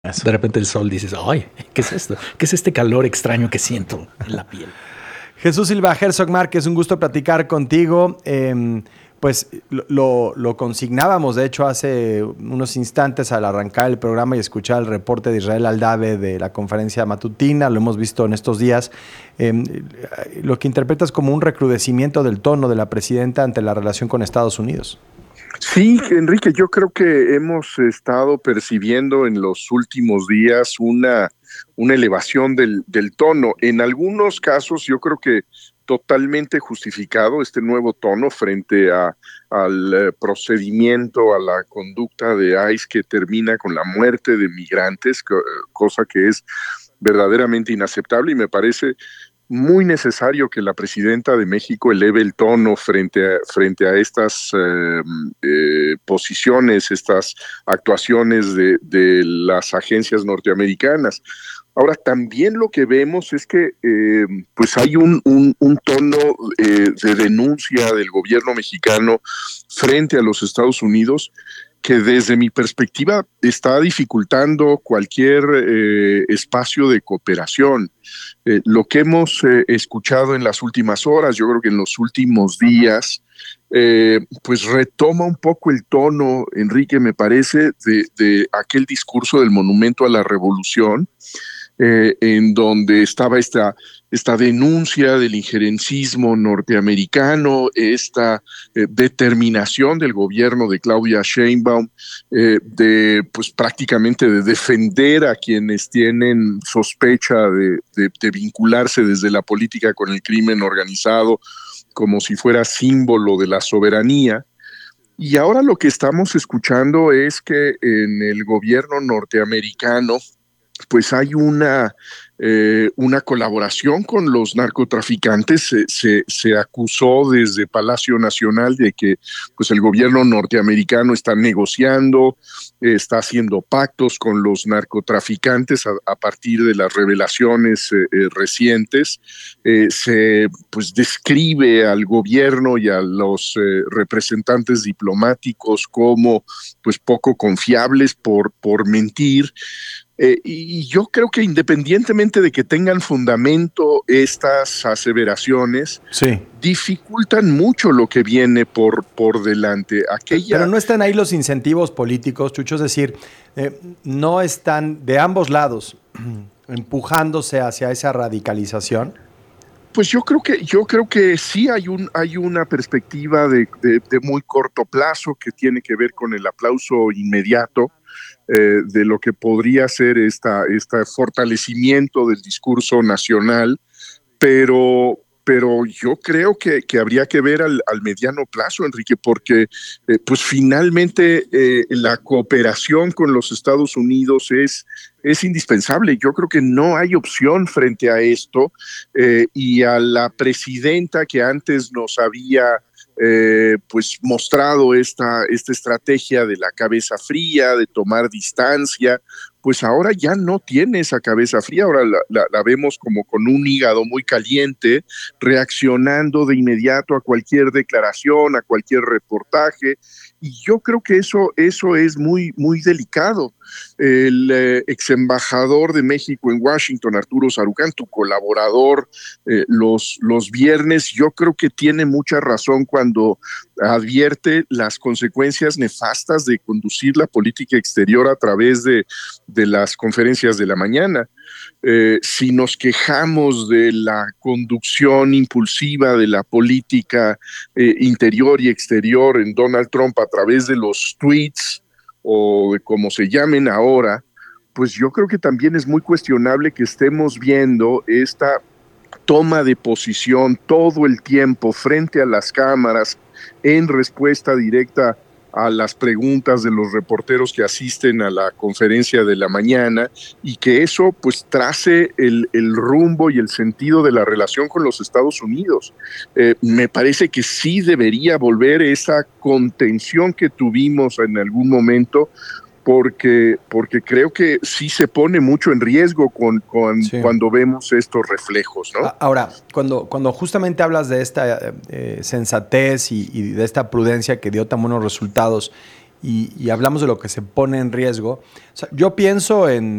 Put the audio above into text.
De repente el sol dices, ay, ¿qué es esto? ¿Qué es este calor extraño que siento en la piel? Jesús Silva Herzog Márquez, un gusto platicar contigo. Pues lo consignábamos, de hecho, hace unos instantes al arrancar el programa y escuchar el reporte de Israel Aldave de la conferencia matutina, lo hemos visto en estos días, lo que interpretas como un recrudecimiento del tono de la presidenta ante la relación con Estados Unidos. Sí, Enrique, yo creo que hemos estado percibiendo en los últimos días una elevación del tono. En algunos casos yo creo que totalmente justificado este nuevo tono frente al procedimiento, a la conducta de ICE que termina con la muerte de migrantes, cosa que es verdaderamente inaceptable y me parece muy necesario que la presidenta de México eleve el tono frente a estas posiciones, estas actuaciones de las agencias norteamericanas. Ahora, también lo que vemos es que pues hay un tono de denuncia del gobierno mexicano frente a los Estados Unidos que desde mi perspectiva está dificultando cualquier espacio de cooperación. Lo que hemos escuchado en las últimas horas, yo creo que en los últimos días, pues retoma un poco el tono, Enrique, me parece, de aquel discurso del Monumento a la Revolución, en donde estaba esta denuncia del injerencismo norteamericano, esta determinación del gobierno de Claudia Sheinbaum pues prácticamente de defender a quienes tienen sospecha de vincularse desde la política con el crimen organizado como si fuera símbolo de la soberanía. Y ahora lo que estamos escuchando es que en el gobierno norteamericano pues hay una colaboración con los narcotraficantes. Se acusó desde Palacio Nacional de que pues, el gobierno norteamericano está negociando, está haciendo pactos con los narcotraficantes a partir de las revelaciones recientes. Se pues, describe al gobierno y a los representantes diplomáticos como pues, poco confiables por mentir. Y yo creo que independientemente de que tengan fundamento estas aseveraciones, sí, dificultan mucho lo que viene por delante. Pero no están ahí los incentivos políticos, Chucho, es decir, no están de ambos lados empujándose hacia esa radicalización. Pues yo creo que sí hay una perspectiva de muy corto plazo que tiene que ver con el aplauso inmediato de lo que podría ser este fortalecimiento del discurso nacional, pero yo creo que habría que ver al mediano plazo, Enrique, porque pues finalmente la cooperación con los Estados Unidos es indispensable. Yo creo que no hay opción frente a esto y a la presidenta que antes nos había pues mostrado esta estrategia de la cabeza fría, de tomar distancia, pues ahora ya no tiene esa cabeza fría, ahora la vemos como con un hígado muy caliente, reaccionando de inmediato a cualquier declaración, a cualquier reportaje, y yo creo que eso es muy, muy delicado. El ex embajador de México en Washington, Arturo Sarucán, tu colaborador, los viernes, yo creo que tiene mucha razón cuando advierte las consecuencias nefastas de conducir la política exterior a través de las conferencias de la mañana. Si nos quejamos de la conducción impulsiva de la política interior y exterior en Donald Trump a través de los tweets o de como se llamen ahora, pues yo creo que también es muy cuestionable que estemos viendo esta toma de posición todo el tiempo frente a las cámaras en respuesta directa a las preguntas de los reporteros que asisten a la conferencia de la mañana y que eso pues trace el rumbo y el sentido de la relación con los Estados Unidos. Me parece que sí debería volver esa contención que tuvimos en algún momento, porque creo que sí se pone mucho en riesgo sí, cuando vemos estos reflejos, ¿no? Ahora, cuando justamente hablas de esta sensatez y de esta prudencia que dio tan buenos resultados y hablamos de lo que se pone en riesgo. O sea, yo pienso en